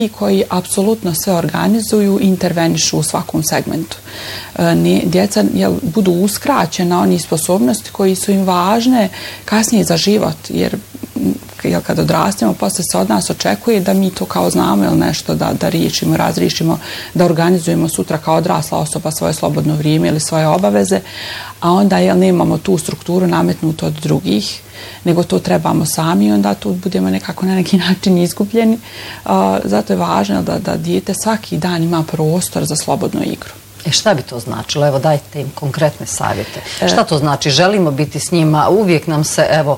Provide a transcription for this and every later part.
koji apsolutno sve organizuju i intervenišu u svakom segmentu. Djeca budu uskraćena onih sposobnosti koji su im važne kasnije za život, jer kad odrastemo, posle se od nas očekuje da mi to kao znamo ili nešto da riješimo, razriješimo, da organizujemo sutra kao odrasla osoba svoje slobodno vrijeme ili svoje obaveze, a onda nemamo tu strukturu nametnutu od drugih, nego to trebamo sami i onda tu budemo nekako na neki način izgubljeni. Zato je važno da dijete svaki dan ima prostor za slobodnu igru. Šta bi to značilo? Evo, dajte im konkretne savjete. Šta to znači? Želimo biti s njima, uvijek nam se, evo,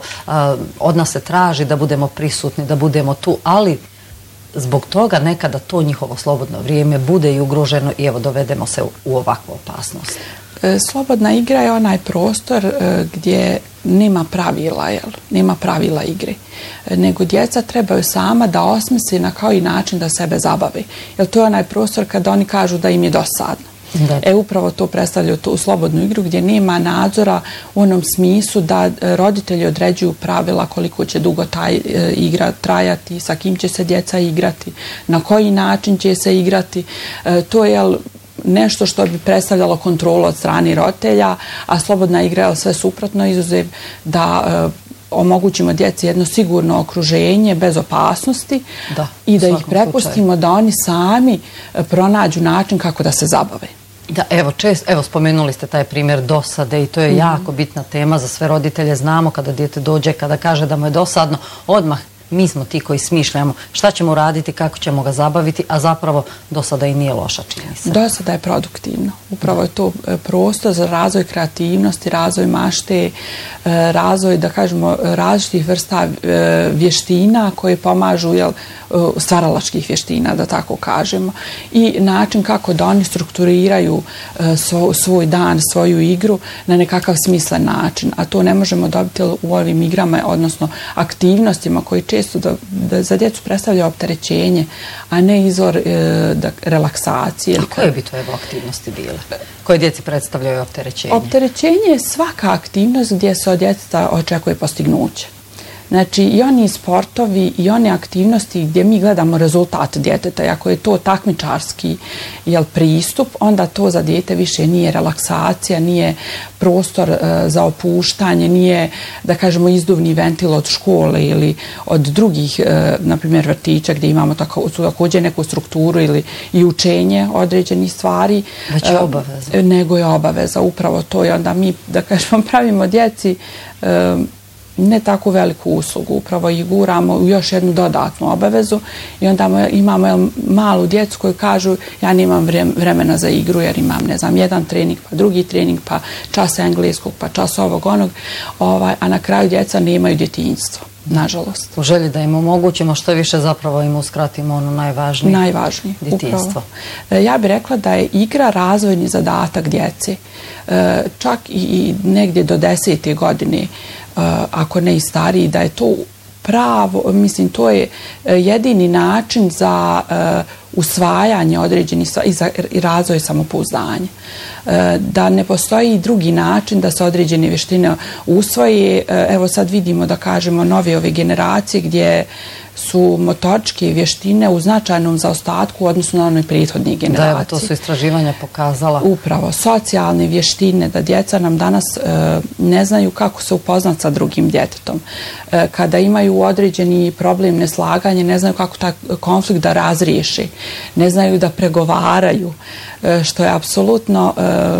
od nas se traži da budemo prisutni, da budemo tu, ali zbog toga nekada to njihovo slobodno vrijeme bude i ugroženo i evo, dovedemo se u ovakvu opasnost. Slobodna igra je onaj prostor gdje nema pravila, nema pravila igre. Nego djeca trebaju sama da osmisle na koji način da sebe zabave. Jer to je onaj prostor kada oni kažu da im je dosadno. Upravo to predstavlja tu slobodnu igru gdje nema nadzora u onom smislu da roditelji određuju pravila koliko će dugo taj igra trajati, sa kim će se djeca igrati, na koji način će se igrati. To je nešto što bi predstavljalo kontrolu od strane roditelja, a slobodna igra je sve suprotno, izuzev da omogućimo djeci jedno sigurno okruženje bez opasnosti i da ih prepustimo da oni sami pronađu način kako da se zabave. Da, evo spomenuli ste taj primjer dosade i to je jako bitna tema za sve roditelje. Znamo kada dijete dođe, kada kaže da mu je dosadno, odmah mi smo ti koji smišljamo šta ćemo raditi, kako ćemo ga zabaviti, a zapravo dosada i nije loša, čini se. Dosada je produktivno. Upravo je to prostor za razvoj kreativnosti, razvoj mašte, razvoj, da kažemo, različitih vrsta vještina koje pomažu, stvaralačkih vještina, da tako kažemo, i način kako da oni strukturiraju svoj dan, svoju igru na nekakav smislen način. A to ne možemo dobiti u ovim igrama, odnosno aktivnostima koji često da za djecu predstavlja opterećenje, a ne izvor relaksacije. A koje bi to aktivnosti bile? Koje djeci predstavljaju opterećenje? Opterećenje je svaka aktivnost gdje se od djeteta očekuje postignuće. Znači i oni sportovi i one aktivnosti gdje mi gledamo rezultat djeteta, ako je to takmičarski pristup, onda to za dijete više nije relaksacija, nije prostor za opuštanje, nije, da kažemo, izduvni ventil od škole ili od drugih, na primjer, vrtića gdje imamo također neku strukturu ili i učenje određenih stvari. Već je obaveza. Nego je obaveza, upravo to. I onda mi, da kažemo, pravimo djeci ne tako veliku uslugu, upravo ih guramo u još jednu dodatnu obavezu i onda imamo malu djecu koju kažu ja nemam vremena za igru jer imam, ne znam, jedan trening, pa drugi trening, pa čas engleskog, pa čas ovog onog, a na kraju djeca nemaju djetinjstvo, nažalost. U želji da im omogućimo što više, zapravo im uskratimo ono najvažnije. Najvažnije, djetinjstvo. Upravo. Ja bih rekla da je igra razvojni zadatak djece. Čak i negdje do 10. godine, ako ne i stariji, da je to pravo, mislim, to je jedini način za usvajanje određenih stvari i razvoj samopouzdanja. Da ne postoji drugi način da se određene vještine usvoje. Evo sad vidimo, da kažemo, nove ove generacije gdje su motoričke vještine u značajnom zaostatku u odnosu na one prethodne generacije. Da, to su istraživanja pokazala. Upravo, socijalne vještine, da djeca nam danas ne znaju kako se upoznat sa drugim djetetom. Kada imaju određeni problem, neslaganje, ne znaju kako taj konflikt da razriješi, ne znaju da pregovaraju, što je apsolutno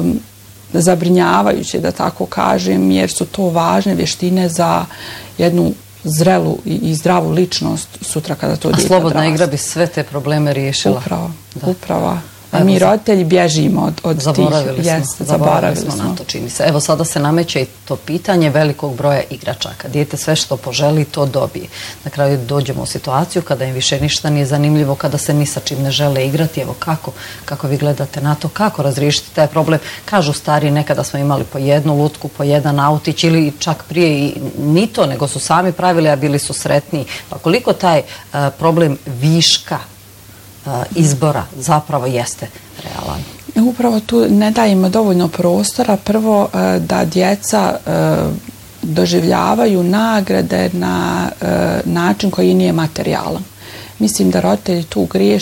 zabrinjavajuće, da tako kažem, jer su to važne vještine za jednu zrelu i zdravu ličnost sutra kada to dijete odrasta. A slobodna igra bi sve te probleme riješila. Upravo. A mi roditelji bježimo od tih. Zaboravili smo na to, čini se. Evo sada se nameće i to pitanje velikog broja igračaka. Dijete sve što poželi, to dobije. Na kraju dođemo u situaciju kada im više ništa nije zanimljivo, kada se ni sa čim ne žele igrati. Evo kako vi gledate na to, kako razriješiti taj problem? Kažu stari, nekada smo imali po jednu lutku, po jedan autić ili čak prije i ni to, nego su sami pravili, a bili su sretniji. Pa koliko taj problem viška izbora zapravo jeste realan? Upravo tu ne dajemo dovoljno prostora. Prvo, da djeca doživljavaju nagrade na način koji nije materijalan. Mislim da roditelji tu griješe